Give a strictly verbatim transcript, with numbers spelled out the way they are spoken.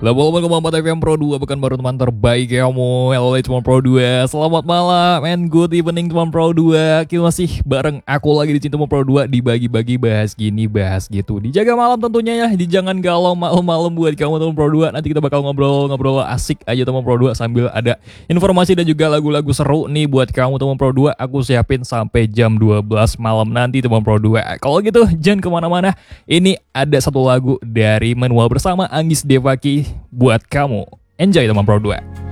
delapan koma empat F M Pro dua, bukan baru teman terbaik kamu. Hello teman Pro dua, selamat malam and good evening teman Pro dua. Kita masih bareng aku lagi di Cinta Pro dua, dibagi-bagi bahas gini, bahas gitu. Dijaga malam tentunya ya, di jangan galau malam-malam buat kamu teman Pro dua. Nanti kita bakal ngobrol-ngobrol asik aja teman Pro dua sambil ada informasi dan juga lagu-lagu seru nih buat kamu teman Pro dua. Aku siapin sampai jam dua belas malam nanti teman Pro dua. Kalau gitu jangan kemana-mana. Ini ada satu lagu dari Manual bersama Anggis Devaki buat kamu. Enjoy teman Pro dua.